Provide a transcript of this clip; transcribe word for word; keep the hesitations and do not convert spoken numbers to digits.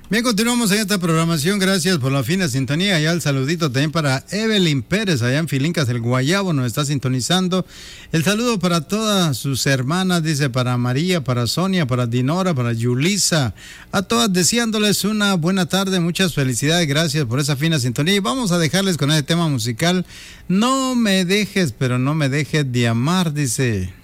Bien, continuamos en esta programación. Gracias por la fina sintonía. Ya el saludito también para Evelyn Pérez, allá en Filincas del Guayabo, nos está sintonizando. El saludo para todas sus hermanas, dice, para María, para Sonia, para Dinora, para Yulisa. A todas deseándoles una buena tarde, muchas felicidades. Gracias por esa fina sintonía. Y vamos a dejarles con este tema musical. No me dejes, pero no me dejes de amar, dice.